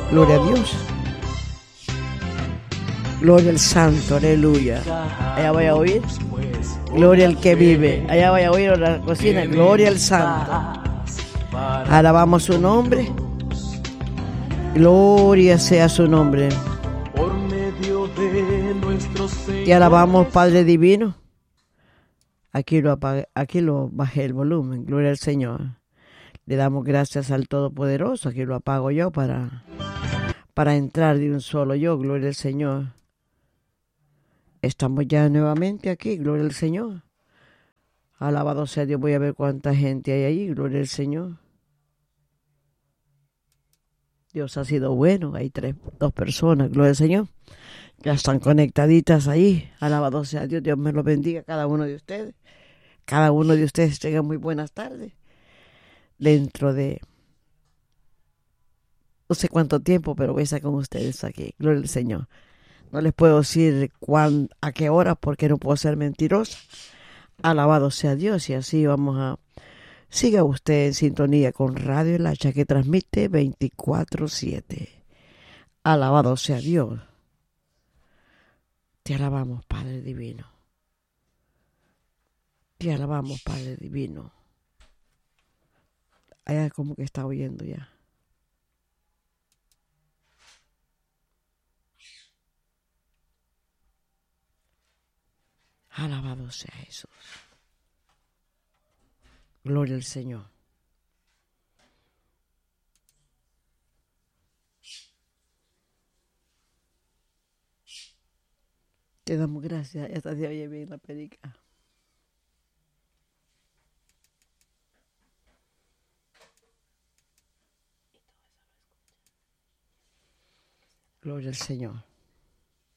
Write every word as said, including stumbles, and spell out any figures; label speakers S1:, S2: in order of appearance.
S1: Gloria a Dios. Gloria al Santo, aleluya. Allá voy a oír. Gloria al que vive. Allá voy a oír en la cocina. Gloria al Santo. Alabamos su nombre. Gloria sea su nombre. Te alabamos, Padre Divino. Aquí lo apagué, aquí lo bajé el volumen. Gloria al Señor. Le damos gracias al Todopoderoso. Aquí lo apago yo para, para entrar de un solo yo. Gloria al Señor. Estamos ya nuevamente aquí. Gloria al Señor. Alabado sea Dios. Voy a ver cuánta gente hay ahí. Gloria al Señor. Dios ha sido bueno. Hay tres, dos personas. Gloria al Señor. Ya están conectaditas ahí. Alabado sea Dios. Dios me los bendiga a cada uno de ustedes. Cada uno de ustedes tenga muy buenas tardes. Dentro de no sé cuánto tiempo, pero voy a estar con ustedes aquí. Gloria al Señor. No les puedo decir cuán, a qué hora porque no puedo ser mentirosa. Alabado sea Dios y así vamos a... Siga usted en sintonía con Radio El Hacha que transmite veinticuatro siete. Alabado sea Dios. Te alabamos, Padre Divino. Te alabamos, Padre Divino. Allá como que está oyendo ya. Alabado sea Jesús. Gloria al Señor. Te damos gracias. Esta se oye bien la predica. Gloria al Señor.